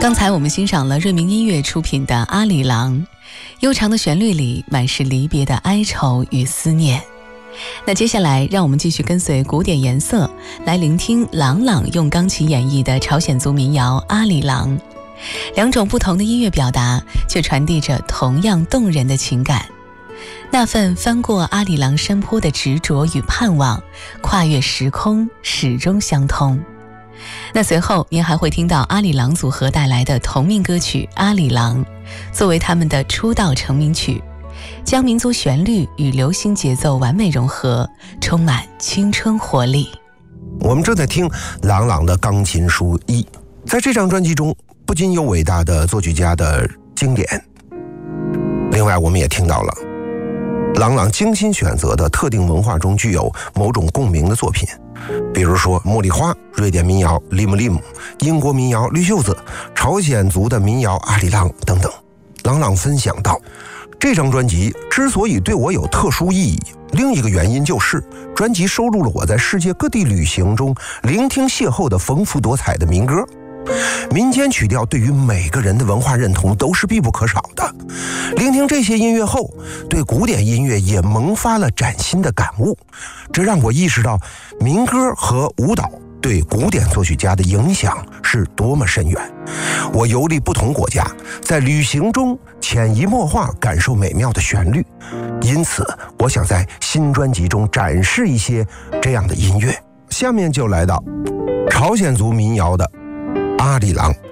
刚才我们欣赏了瑞明音乐出品的《阿里郎》，悠长的旋律里满是离别的哀愁与思念。那接下来让我们继续跟随古典颜色来聆听郎朗用钢琴演绎的朝鲜族民谣《阿里郎》。两种不同的音乐表达，却传递着同样动人的情感。那份翻过阿里郎山坡的执着与盼望，跨越时空，始终相通。那随后您还会听到阿里郎组合带来的同名歌曲《阿里郎》，作为他们的出道成名曲，将民族旋律与流行节奏完美融合，充满青春活力。 我们正在听郎朗的钢琴书1，在这张专辑中不仅有伟大的作曲家的经典，另外我们也听到了郎朗精心选择的特定文化中具有某种共鸣的作品，比如说茉莉花、瑞典民谣利姆利姆、英国民谣绿袖子、朝鲜族的民谣阿里郎等等。郎朗分享到，这张专辑之所以对我有特殊意义，另一个原因就是专辑收录了我在世界各地旅行中聆听邂逅的丰富多彩的民歌。民间曲调对于每个人的文化认同都是必不可少的。聆听这些音乐后，对古典音乐也萌发了崭新的感悟，这让我意识到民歌和舞蹈对古典作曲家的影响是多么深远。我游历不同国家，在旅行中潜移默化感受美妙的旋律，因此我想在新专辑中展示一些这样的音乐。下面就来到朝鲜族民谣的阿里郎。